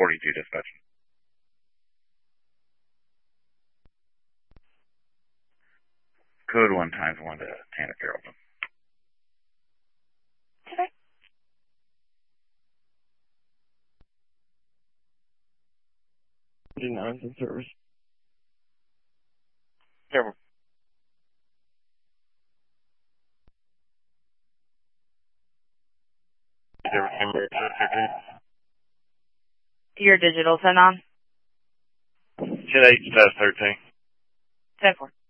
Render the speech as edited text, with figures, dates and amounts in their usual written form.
42 dispatch. Code 1 times 1 to Tanner Carrollton. Okay. Denies in service. Careful. Your digital send on? 10-8, status 13. 10-4.